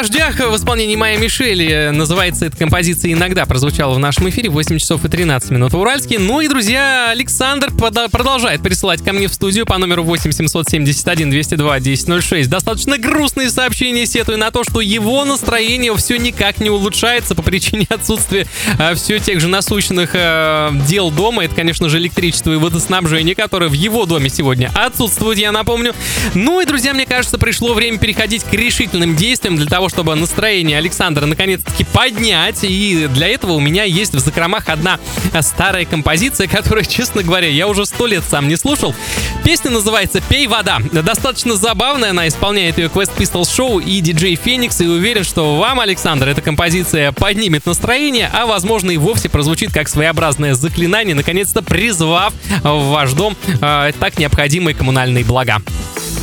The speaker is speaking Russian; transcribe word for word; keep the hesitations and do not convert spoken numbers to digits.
дождях» в исполнении Майи Мишель. Называется эта композиция «Иногда». Прозвучала в нашем эфире в восемь часов и тринадцать минут в Уральске. Ну и, друзья, Александр продолжает присылать ко мне в студию по номеру восемь семьсот семьдесят один двести два десять ноль шесть достаточно грустные сообщения, сетуя на то, что его настроение все никак не улучшается по причине отсутствия э, все тех же насущных э, дел дома. Это, конечно же, электричество и водоснабжение, которое в его доме сегодня отсутствует, я напомню. Ну и, друзья, мне кажется, пришло время переходить к решительным действиям для того, чтобы настроение Александра наконец-таки поднять. И для этого у меня есть в закромах одна старая композиция, которую, честно говоря, я уже сто лет сам не слушал. Песня называется «Пей вода». Достаточно забавная, она исполняет ее Quest Pistols Show и диджей Феникс. И уверен, что вам, Александр, эта композиция поднимет настроение, а возможно и вовсе прозвучит как своеобразное заклинание, наконец-то призвав в ваш дом э, так необходимые коммунальные блага.